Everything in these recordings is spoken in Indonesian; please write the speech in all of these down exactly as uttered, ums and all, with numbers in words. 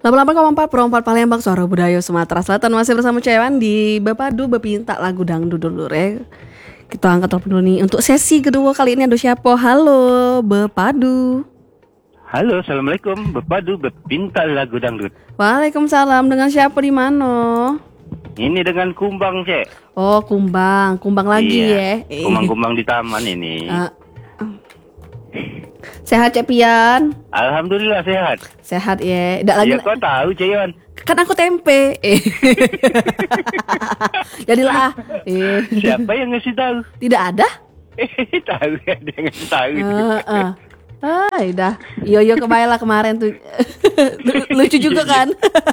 delapan puluh delapan koma empat Pro empat Palembang, suara budaya Sumatera Selatan. Masih bersama Cewan di Bepadu Bepinta lagu dangdut dulu re. Kita angkat telepon dulu nih untuk sesi kedua kali ini. Ada siapa? Halo Bepadu. Halo, assalamualaikum. Bepadu Bepinta lagu dangdut. Waalaikumsalam. Dengan siapa di mana? Ini dengan Kumbang, Cek. Oh, Kumbang, Kumbang lagi iya, ya. Kumbang-kumbang di taman ini. Uh, Sehat Cek Pian? Alhamdulillah sehat. Sehat ya. Nggak lagi. Ya kau tahu, Cek Yon. Kan aku tempe. Jadilah. Eh. Siapa yang ngasih tahu? Tidak ada? Tahu ya, dia ngasih tahu. Uh, uh. Ah, udah. Yo yo kebayang kemarin tuh. Lucu juga kan?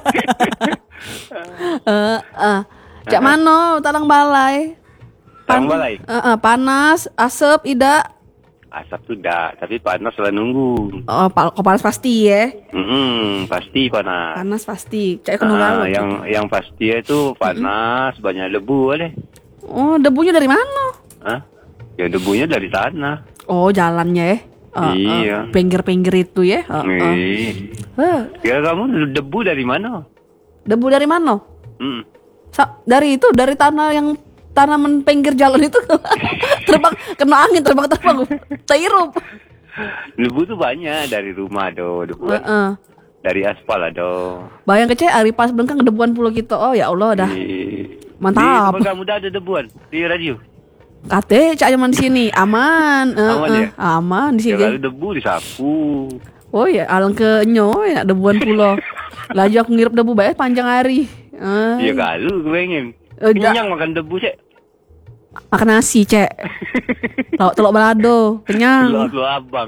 uh, uh. Cak mano, talang balai. Talang balai. Uh, uh, panas, asap, ida. Asap tuh dah, tapi panas lah nunggu. Oh, kok panas pasti ya? Mm-hmm, pasti panas. Panas pasti. Cak kena Ah, lalu. yang yang pasti itu panas, mm-hmm. banyak debu deh. Oh, debunya dari mana? Hah? Ya debunya dari tanah. Oh, jalannya ya. Uh, iya. Uh, pinggir-pinggir itu ya. Uh, uh. Uh. Ya kamu debu dari mana? Debu dari mana? Hmm. Sa- dari itu, dari tanah yang tanaman pinggir jalan itu terbang, kena angin terbang-terbang, terhirup. Debu tuh banyak dari rumah do, debu. Uh, uh. Dari aspal ada. Bayang kece hari pas belengkang debuan pulau gitu. Oh ya Allah dah. Di, mantap. Di kamu udah ada debuan di radio. Kate cak aman di sini, aman. Uh, aman uh, ya? Aman di sini. Kalau debu disapu. Oh ya, alang ke nyo ya debuan pulau. Laju aku ngirup debu bae panjang hari. Iya kalau gue pengen. Kenyang makan debu, Cek. Makan nasi, Cek. Telok telok balado, kenyang. Telok telok abang.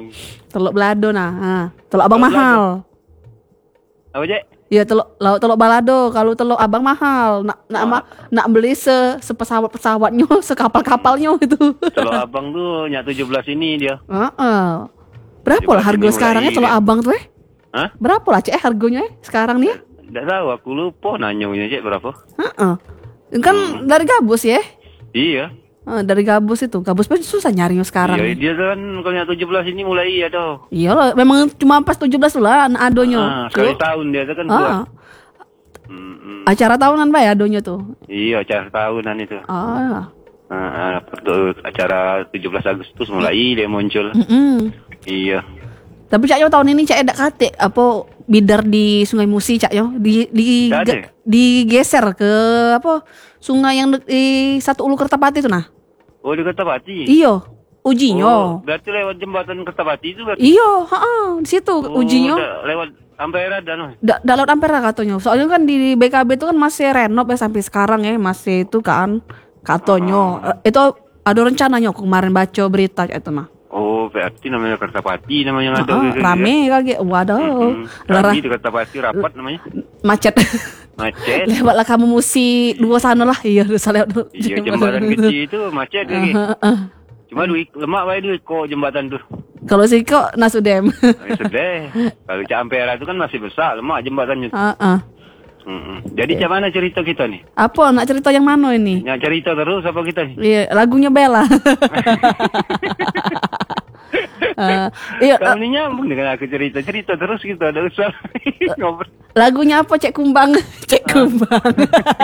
Belado. Apa, Cek? Iya, telok lauk telok balado, kalau telok abang mahal. Nak nak ma, nak beli se sepesawat-pesawatnya, sekapal-kapalnya itu. Telok abang tuh nyak tujuh belas ini dia. Heeh. Uh-uh. Berapa lah harga sekarangnya telok ya? Abang tuh eh? Hah? Berapa lah, Cek, harganya eh sekarang nih? Enggak tahu, aku lupa nanyanya, Cek, berapa. Heeh. Uh-uh. Kan hmm. dari gabus ya? Iya. Uh, dari gabus itu. Gabus pun susah nyarinya sekarang. Iya, dia kan kalau yang tujuh belas ini mulai iya toh. Iya lah, memang cuma pas tujuh belas lah adonya. Ah, sekali tahun dia kan ah. buat. Mm-mm. Acara tahunan Pak ya adonya tuh. Iya, acara tahunan itu. Ah. Ah, acara tujuh belas Agustus mulai dia muncul. Mm-mm. Iya. Tapi Cak Yo tahun ini Cak edak kate apa bidar di Sungai Musi Cak Yo di di ge, digeser ke apa sungai yang di satu Ulu Kertapati itu nah. Oh, di Kertapati. Iyo, ujinya. Oh, berarti lewat jembatan Kertapati itu berarti. Iyo, heeh, di situ oh, ujinya. Lewat Ampera dan. Da, da lewat Ampera katanya. Soalnya kan di B K B itu kan masih renov ya sampai sekarang ya, masih itu kan katanya. Uh-huh. Itu ada rencananya kemarin baca berita itu mah. Oh, berarti namanya Kertapati namanya ada. Uh-huh, rame kali. Waduh. Mm-hmm. Rame di Kertapati rapat namanya. Macet. Macet. Lewatlah kamu Musi dua sana lah. Iya, udah lewat. Iya, jembatan kecil itu macet lagi. Uh, uh. Cuma duit lemak wae duit kok jembatan tuh. Kalau sih kok Nasudem. Oh, sudah. Kalau Cak Ampera itu kan masih besar lemak jembatannya. Heeh. Uh, uh. Mm-mm. Jadi yeah. Mana cerita kita nih? Apa? Nak cerita yang mana ini? Nak cerita terus apa kita nih? Iya, lagunya Bella. Uh, iya, kamu ini nyambung dengan aku cerita-cerita terus gitu, ada usah ngobrol. Lagunya apa, Cek Kumbang? Cek Kumbang.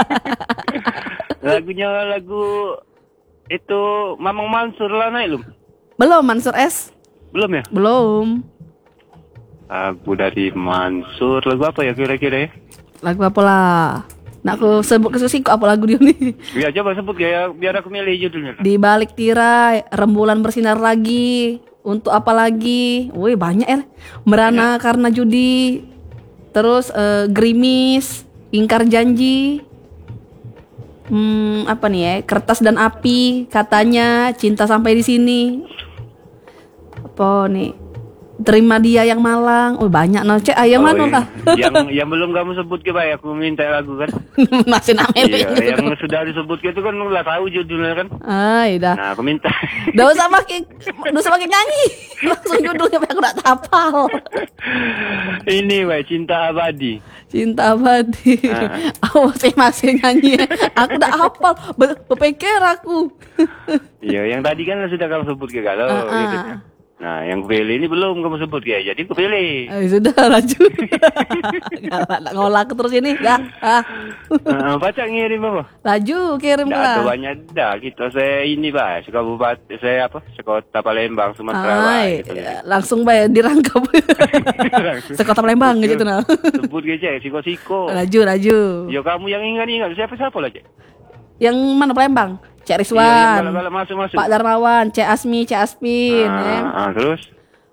Lagunya lagu itu Mamang Mansur lah naik belum? Belum, Mansur S. Belum ya? Belum. Lagu dari Mansur, lagu apa ya kira-kira ya? Lagu apa lah? Nak aku sebut kesusi kok apa lagu dia nih? Ya coba sebut ya, biar aku milih judulnya. Di balik tirai, rembulan bersinar lagi. Untuk apa lagi? Wih banyak ya. Merana banyak. Karena judi. Terus uh, gerimis, ingkar janji. Hmm, apa nih ya? Kertas dan api, katanya cinta sampai di sini. Apa nih? Terima dia yang malang. Oh banyak no Cek ayam oh, mana lah. Yang yang belum kamu sebut ke baik aku minta lagu kan. Masih namanya. Iya, yang sudah disebut ke itu kan udah tahu judulnya kan. Ah, iya. Nah, aku minta. Enggak usah pakai enggak usah pakai nyanyi. Langsung judulnya aku enggak hafal. Ini wae Cinta Abadi. Cinta Abadi. Aku masih masih nyanyi. Aku enggak hafal. Berpikir aku. Iya, yang tadi kan sudah kamu sebut ke kalau uh, uh. gitu. Nah, yang kupilih ini belum kamu sebut ya. Jadi kupilih. Eh, sudah laju. Galak nak ngolah aku terus ini. Dah. Ah. Uh, baca ngirim apa? Laju kirim Dah lah. ada banyak dah. Kita saya ini bah, sekabupaten saya apa? Sekota Palembang, Sumatera bah, Ay, gitu. ya, langsung bayar dirangkap. Sekota Palembang gitu nah. Sebut ke Cek, siko-siko. Laju, laju. Yo kamu yang ingat-ingat siapa-siapa lah Cek? Yang mana Palembang? Cek Iya, yang Rizwan, galak-galak masuk-masuk. Pak Darmawan, Cek Asmi, Cek Aspin, Ah, ya. ah, terus?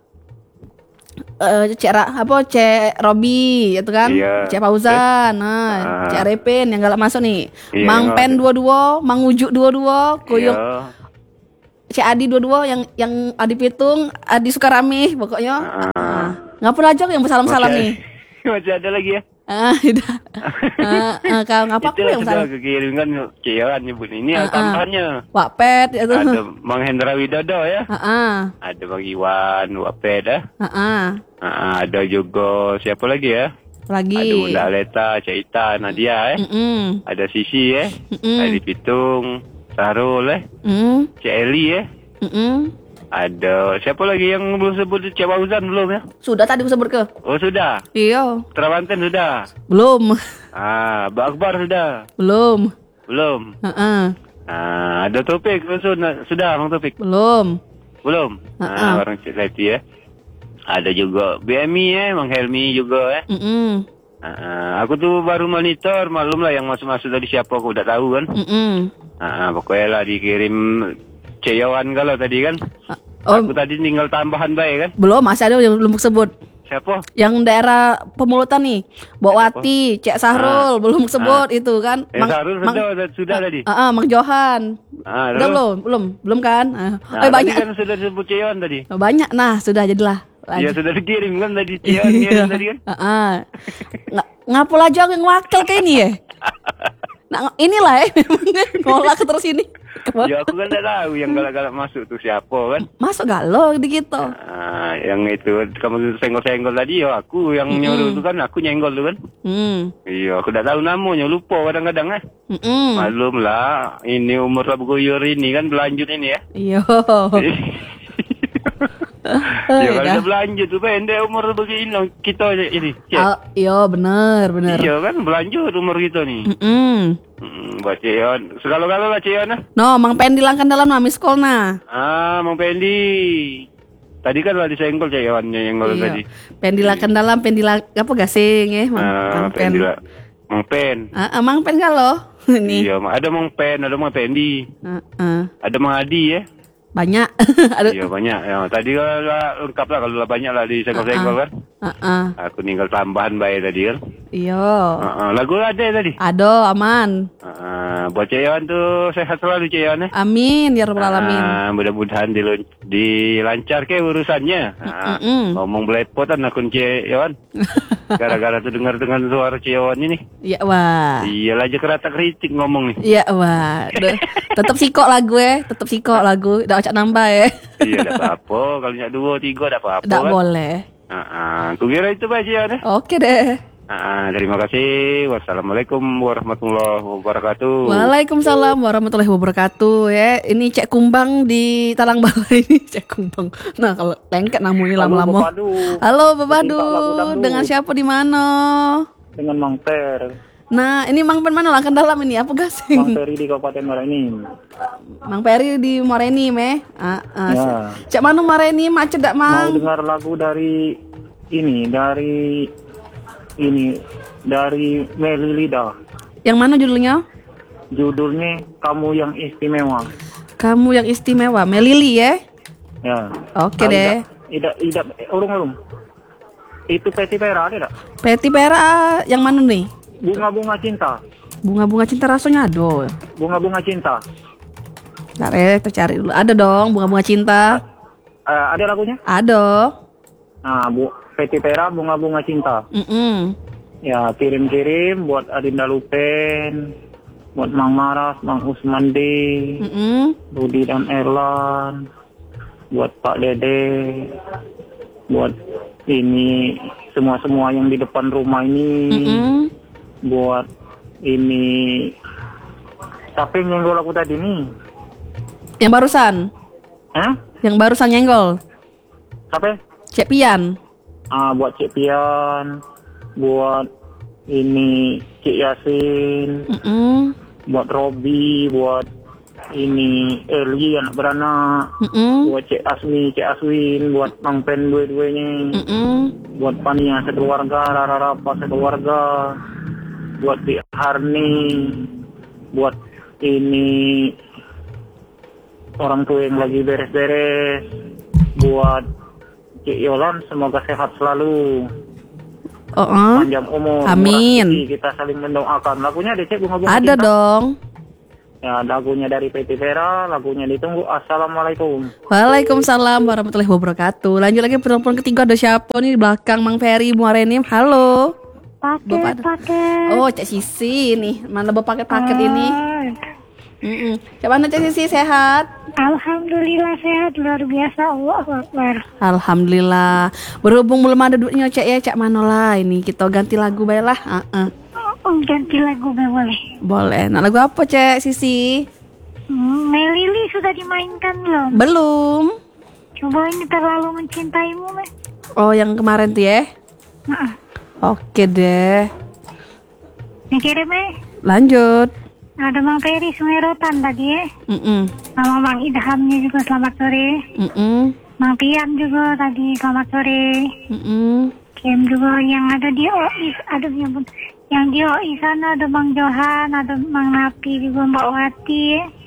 Eh, Cek Ra, apa Cek Robi itu kan, Iya. Cek Fauzan, nah, Ah. Cek Repin yang galak masuk nih, Iya, Mang yang Pen ada. dua-dua, Mang Ujuk dua-dua, Kuyuk, Iya. Cek Adi dua-dua, yang yang Adi Pitung, Adi Sukarami, pokoknya. Ah. Nah, ngapun aja yang bersalam-salam Masih nih. ada- Masih ada lagi ya? Ah, udah. Ah, ah, kau ngapa aku Itu yang sudah salah? kekirim kan Cian nyebut ini Ah, ada ah. tambahannya. Wak Pet itu. Ada Mang Hendra Widodo ya. Ah, ah, Ada Bang Iwan, Waped ya. ah, ah. Ah, ada juga siapa lagi ya? Lagi. Ada Bunda Aleta, Caita, Nadia eh. Mm-mm. Ada Sisi eh. Mm-mm. Ada Pitung, Sarul eh. Mm. Cik Eli eh. Mm-mm. Ada siapa lagi yang belum sebut Cik Fauzan belum ya? Sudah tadi aku sebut ke. Oh sudah. Iya. Trawanten sudah. Belum. Ah, Mbak Akbar sudah. Belum. Belum. Heeh. Ah, ada Topik sudah, sudah Bang Topik. Belum. Belum. Ah, Ah, orang Cik Leti ya. Ada juga B M I eh, Bang Helmi juga eh. Mm-mm. Ah, aku tuh baru monitor, malum lah yang masuk-masuk tadi siapa aku udah tahu kan. Mm-mm. Ah, pokoknya lah dikirim Ceyawan kalau tadi kan. Ah, Oh, Aku tadi tinggal tambahan baik kan. belum, masih ada yang belum sebut. Siapa? Yang daerah Pemulutan nih, Bokwati, Cek Sahrul, belum sebut itu kan. Eh, Sarul sudah, sudah, sudah tadi. Ah, ah, Mang Johan. Ah, Udah terus? belum? Belum, belum kan? Ah. Nah, eh, tadi banyak. kan sudah disebut Ceyawan tadi. Banyak. Nah, sudah jadilah. Iya, Lanjut. sudah dikirim kan tadi Ceyawan ngirim tadi kan. Ah, ah. Nga- ngapul aja yang wakil kayak ini ya. Nah, inilah ya memangnya ngolak terus ini. Ya aku kan tidak tahu yang galak-galak masuk tuh siapa kan. Masuk galau di gitu. Ah, yang itu kamu senggol-senggol tadi ya aku yang nyuruh itu kan aku nyenggol tuh kan. Hmm. Iya, aku tidak tahu namanya, lupa kadang-kadang eh. Mm-mm. Malum lah, ini umur Rabu Guyur ini kan berlanjut ini ya. Iya. Ya kalau dah. udah berlanjut tuh pendek umur begini kita ini. Cek. Ah, iya bener bener. Iya kan berlanjut umur kita nih. Mm-mm. Hmm, buat Ceyon. Segala-gala lah Ceyon ah. No, Mang Pen dilangkan dalam nama sekolah nah. Ah, Mang Pendi. Tadi kan lah disenggol Ceyonnya yang ngolong tadi. Pen dilangkan dalam, pen dilak apa gasing ya, Mang, Ah, Mang Pen. Pendi lah. Mang Pen. Ah, ah, Mang Pen galau. Ini. Iya, ada Mang Pen, ada Mang Pendi. Ah, ah. Ada Mang Adi ya. Banyak. Aduh. Iya banyak. Ya, tadi lah, lah, lengkap lah kalau lah banyak lah disenggol-senggol kan. Ah, ah. Aku tinggal tambahan baik tadi kan. Iya. Ah, ah, lagu ada tadi. Ado aman. Ah, buat Ceyon tuh sehat selalu Ceyon ya. Amin ya rabbal alamin. Ah, mudah-mudahan dilun- dilancar ke urusannya. Ah, Mm-mm. ngomong belepotan akun Ceyon. Gara-gara tuh dengar-dengar suara Ceyon ini. Iya wah. Iyalah aja kerata kritik ngomong nih. Iya wah. Duh, tetep sikok lagu eh, tetep sikok lagu. Udah ocak nambah ya. Iya, ada apa-apa. Kalau nyak dua, tiga, ada apa-apa Nggak kan. boleh. Ah, ah, aku kira itu Pak Ceyon ya. Oke deh. Ah, terima kasih. Wassalamualaikum warahmatullahi wabarakatuh. Waalaikumsalam warahmatullahi wabarakatuh ya. Ini Cek Kumbang di Talang Balai ini Cek Kumbang. Nah kalau lengket namanya lama-lama. Bapadu. Halo Babadu, Pecinta lagu dangdut. dengan siapa di mana? Dengan Mang Ter, Nah ini Mang Pen mana langkan dalam ini apa Mang gasing? Peri di Kabupaten Marani. Mang Peri di Moreni meh. Ah, ah. Ya. Cek mana Moreni macet dak Mau Mang? dengar lagu dari ini, dari ini, dari Meli Lida. Yang mana judulnya? Judulnya Kamu Yang Istimewa. Kamu yang istimewa, Melili ya. Ya. Oke Ah, deh. Ida, Ida, Ida urung-urung. Itu Peti Pera ada tak? Peti Pera yang mana nih? Bunga-bunga cinta. Bunga-bunga cinta rasanya ada. Bunga-bunga cinta. Ntar ya, kita cari dulu. Ada dong bunga-bunga cinta. Eh, ada lagunya? Ada. Nah, Bu, Peti Pera Bunga-bunga cinta. Mm-mm. Ya, kirim-kirim buat Adinda Lupen, buat Mang Maras, Mang Usman D, Mm-mm. Budi dan Erlan, buat Pak Dede, buat ini semua-semua yang di depan rumah ini, Mm-mm. buat ini. Tapi yang nyenggol aku tadi nih, Yang barusan. Hah? Yang barusan nyenggol. Siapa? Cek Pian. Ah, buat Cik Pian, buat ini Cik Yasin, Mm-mm. buat Robi, buat ini Eli anak beranak, Mm-mm. buat Cik Asmi, Cik Aswin, buat Mang Pen dua-duanya, Mm-mm. buat Pania sekeluarga, Rara Rapa sekeluarga, buat Cik Harni, buat ini orang tua yang lagi beres-beres, buat Cik Yolan semoga sehat selalu, Oh, oh. panjang umur, Amin. murah rezeki, kita saling mendoakan. Lagunya ada Cik bunga-bunga Ada cinta? dong. Ya, lagunya dari P T Vera, lagunya ditunggu. Assalamualaikum. Waalaikumsalam warahmatullahi wabarakatuh. Lanjut lagi penelpon ketiga, ada siapa nih di belakang? Mang Ferry, Muarenim. Halo. Paket, paket. Oh, Cak Sisi nih. Mana bawa paket-paket ini? Mm-mm. Cak mana Cak Sisi, sehat? Alhamdulillah sehat, luar biasa. Allahu Akbar. Alhamdulillah. Berhubung belum ada duitnya Cak ya, Cak Manola ini kita ganti lagu baiklah. Uh-uh. Oh, ganti lagu gak boleh. Boleh. Nah, lagu apa Cak Sisi? Hmm, Melili sudah dimainkan belum? Belum. Coba ini terlalu mencintaimu, Meh. Oh, yang kemarin tuh ya? Heeh. Oke deh. Dikirim, Meh. Lanjut. Ada Mang Ferry Sungai Rotan tadi ya. Mm-mm. Sama Mang Idhamnya juga selamat sore. Mm-mm. Mang Pian juga tadi selamat sore. Mm-mm. Kem juga yang ada di O I S, aduh ya ampun. Yang di O I S sana ada Mang Johan, ada Mang Napi juga, Mbak Wati.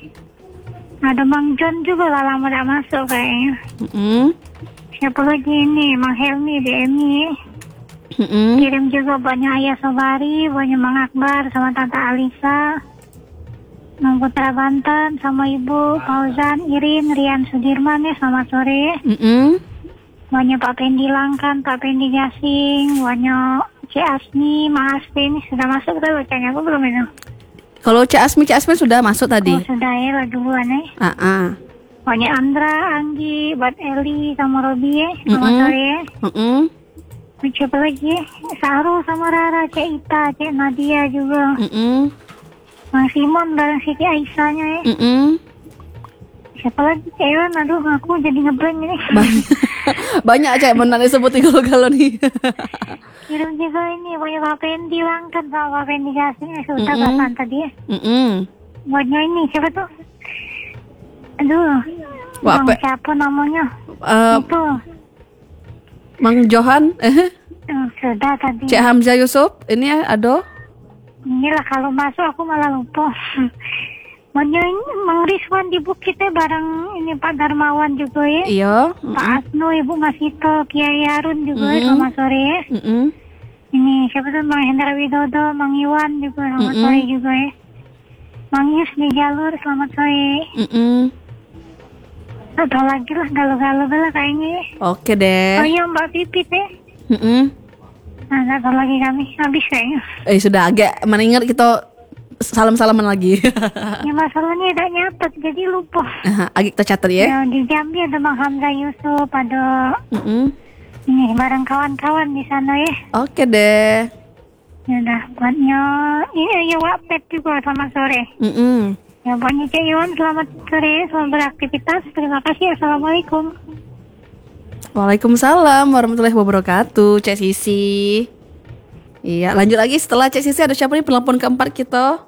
Ada Mang John juga lah, lama tidak masuk kayaknya. Mm-mm. Siapa lagi ini? Mang Helmi, D M I. Mm-mm. Kirim juga banyak Ayah Sobari, banyak Mang Akbar sama Tante Alisa, Mang Putra Banten sama Ibu Fauzan, Irin, Rian Sudirman ya, selamat sore. Mm-mm. Banyak Pak Pendi Langkan, Pak Pendi Gasing, banyak Cik Asmi, Mang Asmi, ini sudah masuk kita bacanya, aku belum itu. Kalau Cak Asmi, Cak Asmi sudah masuk tadi. Oh sudah ya, lah duluan ya. Ah, ah. Banyak Andra, Anggi, Buat Eli sama Robi ya, selamat Mm-mm. sore ya. Mm-mm. Siapa lagi ya? Saru sama Rara, Cik Ita, Cik Nadia juga. Mm-mm. Mang Simon bareng Siti Aisyahnya ya. Mm-mm. Siapa lagi Cik Iwan? Aduh aku jadi ngeblank ini. Banyak, banyak Cak mana disebutin kalau-kalau nih. Kirim juga ini banyak Pak Pendi Langkan sama Pak Pendi Gasing ya, sudah Mm-mm. kapan tadi ya. Mm-mm. Banyak ini siapa tuh? Aduh, Wah, Bang apa- siapa namanya? Eh, Itu Mang Johan, eh, eh, sudah tadi. Cik Hamzah Yusuf, ini ya, aduh. Inilah kalau masuk aku malah lupa. Banyak ini Mang Rizwan di Bukitnya bareng ini Pak Darmawan juga ya. Iya. Pak Asno, Ibu Masito, Kiai Harun juga Mm-mm. selamat sore ya. Mm-mm. Ini siapa tuh Mang Hendra Widodo, Mang Iwan juga selamat Mm-mm. sore juga ya. Mang Yus di jalur selamat sore. Mm-mm. Ada lagi lah galau-galau lah kayaknya ya. Oke deh. Oh iya Mbak Pipit ya. Mm-mm. Nah nggak tahu lagi kami habis kayaknya. Eh sudah agak mana ingat kita salam-salaman lagi. Ya masalahnya tidak nyatet jadi lupa. Agak kita catat ya. Ya di Jambi ada Mang Hamzah Yusuf, ada Mm-mm. ini bareng kawan-kawan di sana ya. Oke deh. Ya udah buatnya iya ya Wapet juga selamat sore. Mm-mm. Ya buatnya Cik Iwan selamat sore, selamat beraktivitas. Terima kasih. Assalamualaikum. Waalaikumsalam warahmatullahi wabarakatuh, Cek Sisi. Iya, lanjut lagi setelah Cek Sisi ada siapa nih penelpon keempat kita?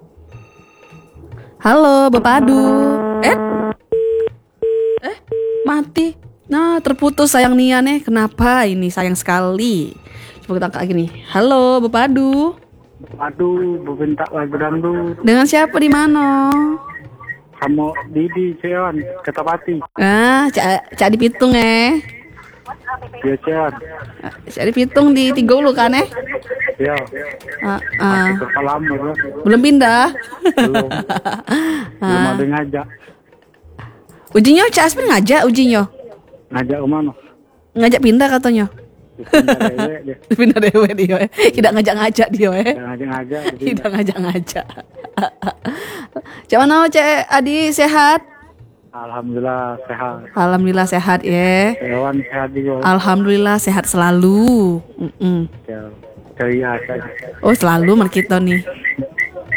Halo, Bapak Adu. Eh? Eh, mati. Nah, terputus sayang Nia nih. Kenapa ini sayang sekali? Coba kita angkat lagi nih. Halo, Bapak Adu. Aduh, bentak lagu dangdut Dengan siapa di mana? sama Didi Ceon, Ketapati. Ah, Cak Cak di Pitung eh. Ya Ceon, Cak di Pitung di Tiga Ulu kan eh? ya. Ah, ah. Lama bro, Belum pindah. belum, belum ada ngajak, Ujinya Cak Asmin ngajak ujinya. ngajak kemana? Ngajak pindah katanya. Pindah dewe dia, Pindah dewe dia. eh. Tidak ngajak-ngajak dia eh. jangan ngajak-ngajak. Tidak ngajak-ngajak. Cak mana Cak Adi sehat? Alhamdulillah sehat, Alhamdulillah sehat ya. Ceon sehat juga. Alhamdulillah sehat selalu. Mm-mm. Ya, ceria saja. Oh selalu mer kita nih.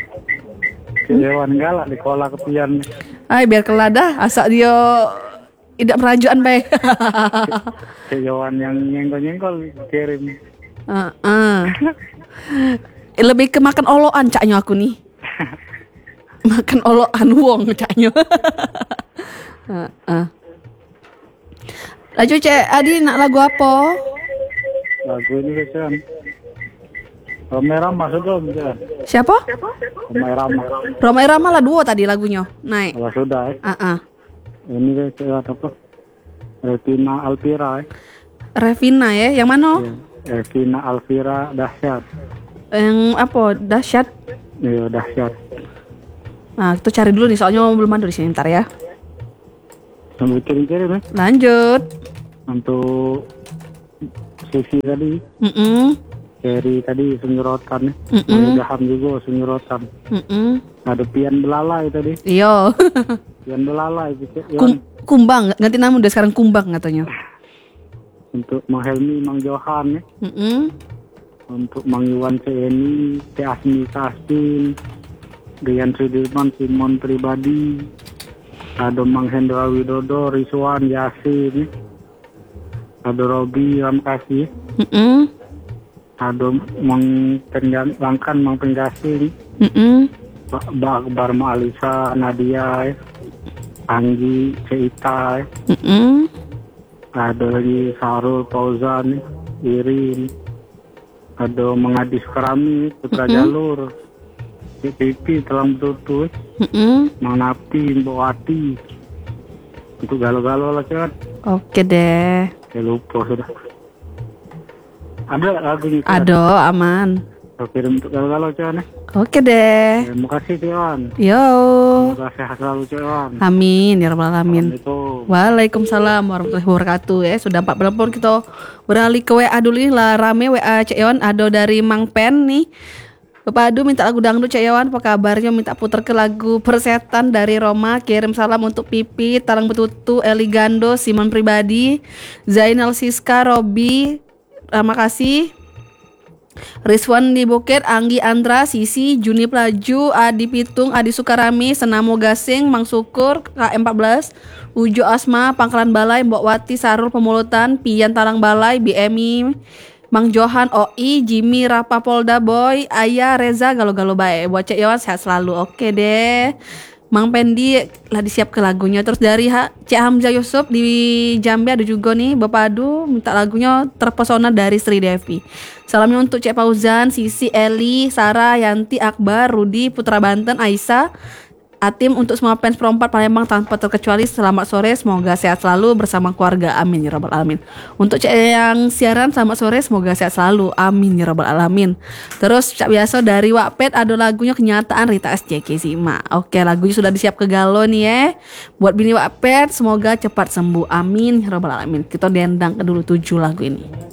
Ceon galak di kolah kepian. Ay biar keladah asa dia Tidak merajuan baik. Cek Yohan yang nyenggol-nyenggol kirim. Heeh. Lebih ke makan oloan caknya aku nih. Makan oloan wong caknya. Heeh. Laju Cek Adi nak lagu apa? Lagu ini kan. Romai Rama sudah bisa. Siapa? Romai Rama. Roma Irama lah dua tadi lagunya. Naik. Kalau sudah eh. Heeh. Ini kan apa? Revina Alvira eh. Revina ya, yang mana? Ya. Revina Alvira dahsyat. Yang apa? Dahsyat. Iya dahsyat. Nah, kita cari dulu nih soalnya belum ada di sini ntar ya. Sambil kirim-kirim eh. Lanjut. Untuk Sisi tadi, Mm-mm. Kerry tadi Sunyerotan eh. Mm-mm. Mudahan juga Sunyerotan. Mm-mm. Ada Pian Belalai tadi. Iya. Pian Belalai gitu. Kum- kumbang, ganti nama udah sekarang Kumbang katanya. Untuk Mang Helmi, Mang Johan ya. Mm-mm. Untuk Mang Iwan C N I, C Asmi Kastin, Rian Sudirman, Simon Pribadi, ada Mang Hendra Widodo, Rizwan, Yasin, ada Robi, Ramkasi, Mm-mm. ada Mang Langkan, Mang Penggasing, Mm-mm. Mbak Akbar, Ma Alisa, Nadia, Anggi, Ceita, Mm-mm. ada lagi Sarul, Fauzan, Irin, ada Mengadis Kerami, Putra Mm-mm. Jalur, C P P, Telang Betutu, Mm-mm. Mang Napi, Mbak Wati, untuk galau-galau lah kan, Oke deh. saya lupa sudah. Ada lagunya kan? Ado aman. Saya kirim untuk galau-galau kan? Oke deh. Terima kasih Cewan. Yo. Semoga sehat selalu Cewan. Amin ya rabbal alamin. Assalamualaikum. Waalaikumsalam warahmatullahi wabarakatuh ya. Sudah empat belas menit kita beralih ke W A dulu nih lah, rame W A Cek Iwan. Ada dari Mang Pen nih. Bapak Adu minta lagu dangdut Cek Iwan, apa kabarnya? Minta putar ke lagu Persetan dari Roma. Kirim salam untuk Pipi, Talang Betutu, Eli Gando, Simon Pribadi, Zainal Siska, Robi. Terima kasih. Rizwan di Bukit, Anggi Andra, Sisi, Juni Pelaju, Adi Pitung, Adi Sukarami, Senamo Gasing, Mang Syukur, K M empat belas, Ujo Asma, Pangkalan Balai, Mbok Wati, Sarul Pemulutan, Pian Talang Balai, B M I, Mang Johan, O I, Jimmy, Rapa Polda Boy, Ayah, Reza, Galo-Galo baik. Buat Cek Iwan sehat selalu. Oke deh. Mang Pendi lah disiap ke lagunya. Terus dari ha- Cek Hamzah Yusuf di Jambi ada juga nih Bapak Adu minta lagunya Terpesona dari Sri Devi. Salamnya untuk Cek Fauzan, Sisi, Eli, Sarah, Yanti, Akbar, Rudi, Putra Banten, Aisyah, Atim, untuk semua fans perempat Palembang tanpa terkecuali selamat sore, semoga sehat selalu bersama keluarga, amin ya rabbal alamin. Untuk Cek yang siaran selamat sore, semoga sehat selalu, amin ya rabbal alamin. Terus Cak biasa dari Wattpad ada lagunya Kenyataan Rita S J K Sima. Oke, lagunya sudah disiap ke Galo nih ya. Buat bini Wattpad semoga cepat sembuh, amin ya rabbal alamin. Kita dendang ke dulu tujuh lagu ini.